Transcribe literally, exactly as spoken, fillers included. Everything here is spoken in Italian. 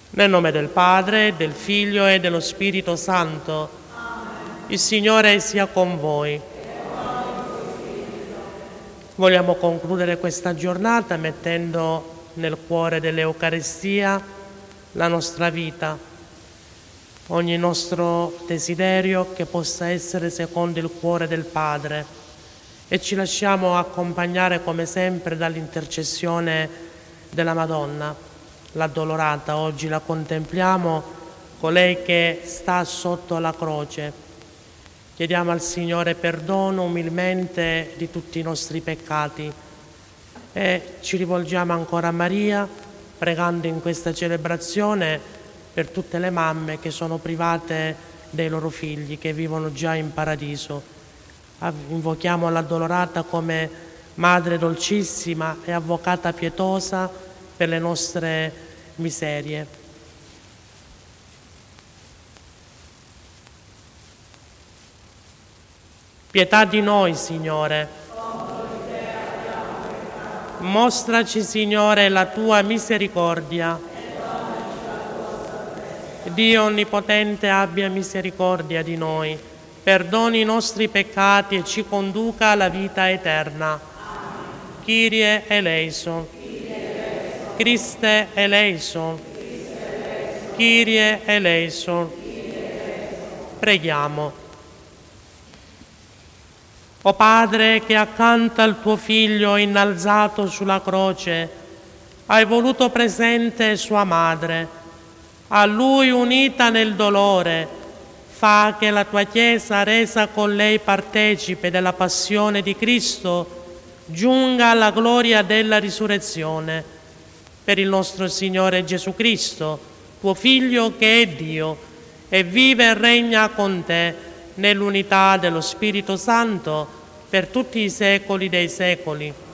Nel nome del Padre, del Figlio e dello Spirito Santo. Amen. Il Signore sia con voi. Vogliamo concludere questa giornata mettendo nel cuore dell'Eucaristia la nostra vita, ogni nostro desiderio che possa essere secondo il cuore del Padre, e ci lasciamo accompagnare come sempre dall'intercessione della Madonna, l'addolorata. Oggi la contempliamo, colei che sta sotto la croce. Chiediamo al Signore perdono umilmente di tutti i nostri peccati e ci rivolgiamo ancora a Maria, pregando in questa celebrazione per tutte le mamme che sono private dei loro figli, che vivono già in paradiso. Invochiamo l'addolorata come Madre dolcissima e Avvocata pietosa per le nostre miserie. Pietà di noi, Signore. Mostraci, Signore, la tua misericordia. Dio Onnipotente abbia misericordia di noi, perdoni i nostri peccati e ci conduca alla vita eterna. Kyrie eleison. Christe eleison. Kyrie eleison. Preghiamo. O Padre, che accanto al tuo Figlio innalzato sulla croce hai voluto presente sua madre, a lui unita nel dolore, fa che la tua Chiesa, resa con lei partecipe della passione di Cristo, giunga alla gloria della risurrezione. Per il nostro Signore Gesù Cristo, tuo Figlio che è Dio e vive e regna con te nell'unità dello Spirito Santo per tutti i secoli dei secoli.